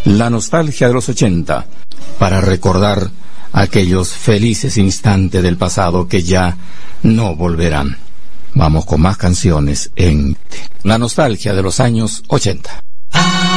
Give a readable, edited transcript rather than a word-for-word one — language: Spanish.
La nostalgia de los 80, para recordar aquellos felices instantes del pasado que ya no volverán. Vamos con más canciones en La nostalgia de los años 80.